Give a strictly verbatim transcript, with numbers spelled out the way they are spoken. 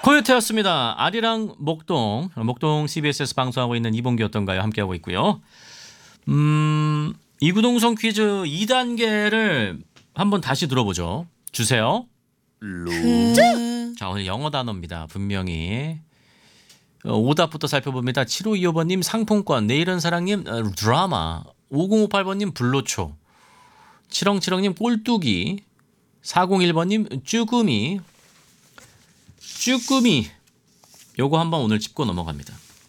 코요태였습니다. 아리랑 목동, 목동 씨비에스에서 방송하고 있는 이봉규 어떤가요? 함께하고 있고요. 음, 이구동성 퀴즈 이 단계를 한번 다시 들어보죠. 주세요. 루. 자, 오늘 영어 단어입니다. 분명히. 어, 오답부터 살펴봅니다. 칠오이오 번님 상품권, 내일은 사랑님 어, 드라마, 오공오팔 번님 불로초, 칠렁칠렁님 꼴뚜기, 사공일 번님 쭈꾸미, 쭈꾸미. 요거 한번 오늘 짚고 넘어갑니다.